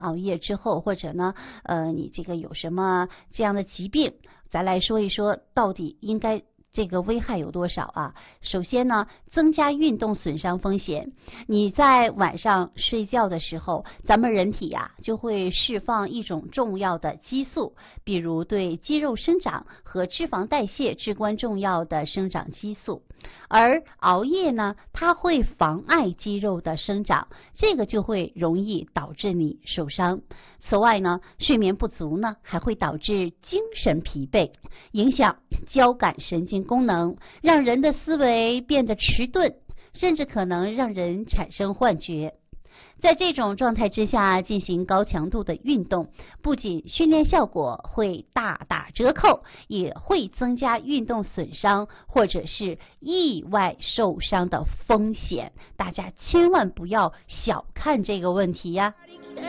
熬夜之后，或者呢你这个有什么这样的疾病，咱来说一说到底应该这个危害有多少啊？首先呢，增加运动损伤风险。你在晚上睡觉的时候，咱们人体呀就会释放一种重要的激素，比如对肌肉生长和脂肪代谢至关重要的生长激素。而熬夜呢，它会妨碍肌肉的生长，这个就会容易导致你受伤。此外呢，睡眠不足呢，还会导致精神疲惫，影响交感神经功能，让人的思维变得迟钝，甚至可能让人产生幻觉。在这种状态之下进行高强度的运动，不仅训练效果会大打折扣，也会增加运动损伤或者是意外受伤的风险。大家千万不要小看这个问题呀。